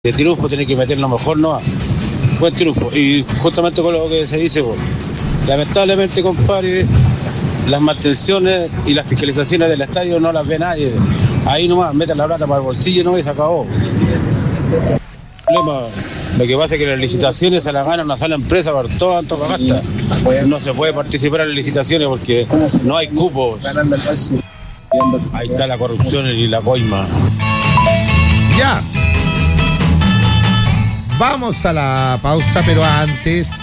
de triunfo tiene que meter lo mejor, no. Buen triunfo. Y justamente con lo que se dice, pues, lamentablemente, compadre, las mantenciones y las fiscalizaciones del estadio no las ve nadie. Ahí nomás meten la plata para el bolsillo, no, y se acabó. Lo que pasa es que las licitaciones se las gana una sola empresa por toda Antofagasta. No se puede participar en las licitaciones porque no hay cupos. Ahí está la corrupción y la coima. Ya. Vamos a la pausa, pero antes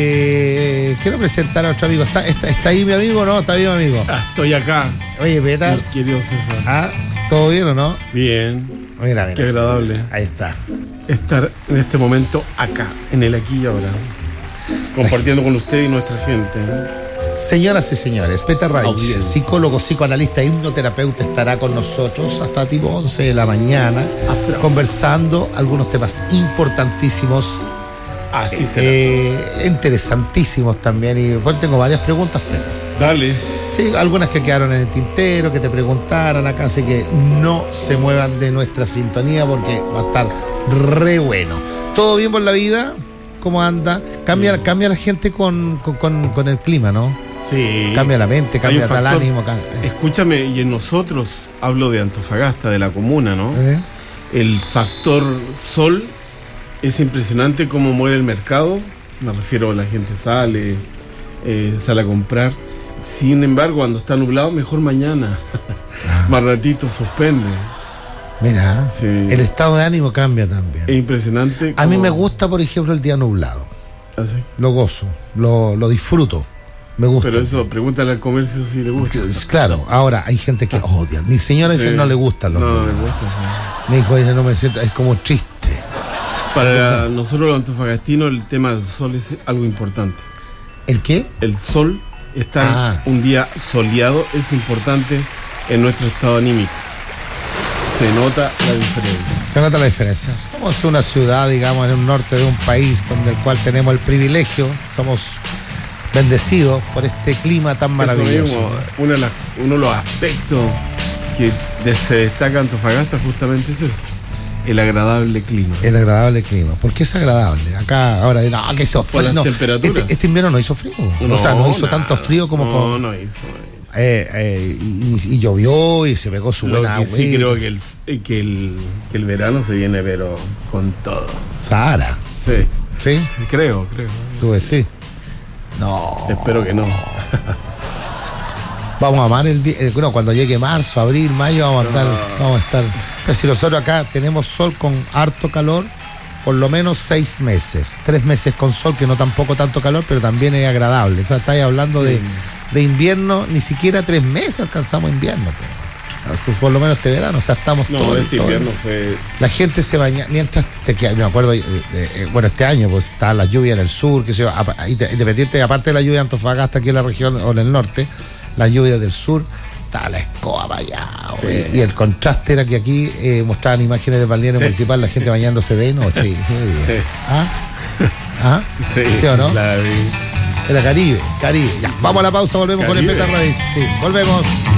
quiero presentar a nuestro amigo. ¿Está ahí mi amigo o no? ¿Está bien, mi amigo? Estoy acá. Oye, Petar. Mi querido César. ¿Todo bien o no? Bien. Mira. Qué agradable. Ahí está. Estar en este momento acá, en el aquí y ahora, compartiendo con usted y nuestra gente. Señoras y señores, Petar Raich, psicólogo, psicoanalista, hipnoterapeuta, estará con nosotros hasta tipo 11 de la mañana, conversando algunos temas importantísimos, así será. Interesantísimos también. Y bueno, tengo varias preguntas, Petar. Dale. Sí, algunas que quedaron en el tintero, que te preguntaran acá, así que no se muevan de nuestra sintonía porque va a estar re bueno. ¿Todo bien por la vida? ¿Cómo anda? Cambia la gente con el clima, ¿no? Sí. Cambia la mente, cambia el ánimo. Escúchame, y en nosotros, hablo de Antofagasta, de la comuna, ¿no? El factor sol es impresionante cómo mueve el mercado. Me refiero a la gente sale a comprar. Sin embargo, cuando está nublado, mejor mañana. Más ratito suspende. Mira, sí. El estado de ánimo cambia también. Es impresionante. A mí me gusta, por ejemplo, el día nublado. ¿Ah, sí? Lo gozo, lo disfruto. Me gusta. Pero eso, pregúntale al comercio si le gusta. Claro, ahora hay gente que odia. Mi señora dice no le gustan los nublados. No le gusta, sí. Mi hijo dice no me siento, es como triste. Para nosotros los antofagastinos el tema del sol es algo importante. ¿El qué? El sol, estar un día soleado es importante en nuestro estado anímico. Se nota la diferencia. Se nota la diferencia. Somos una ciudad, digamos, en el norte de un país donde el cual tenemos el privilegio, somos bendecidos por este clima tan maravilloso. Mismo, uno de los aspectos que se destaca Antofagasta justamente es eso, el agradable clima. El agradable clima. ¿Por qué es agradable? Acá ahora, no, que hizo frío. No, este invierno no hizo frío. No hizo tanto frío como... No hizo. Y llovió y se pegó su buena agua. Sí, creo que el verano se viene, pero con todo. Sahara. Sí. ¿Sí? Creo. ¿Tú decís? No. Espero que no. Vamos a amar cuando llegue marzo, abril, mayo, vamos a estar. Pero si nosotros acá tenemos sol con harto calor, por lo menos 6 meses. 3 meses con sol, que no tampoco tanto calor, pero también es agradable. O sea, estáis hablando de invierno, ni siquiera 3 meses alcanzamos invierno. Pues por lo menos este verano, o sea, estamos todos. Este invierno fue. La gente se baña, mientras me acuerdo, este año, pues está la lluvia en el sur, que se independiente, aparte de la lluvia de Antofagasta aquí en la región o en el norte, la lluvia del sur, estaba la escoba para allá, sí. Y el contraste era que aquí mostraban imágenes del balneario municipal, la gente bañándose de noche. Sí. ¿Sí o no? La vi. Era Caribe. Ya, vamos a la pausa, volvemos con el Petar Raich. Sí, volvemos.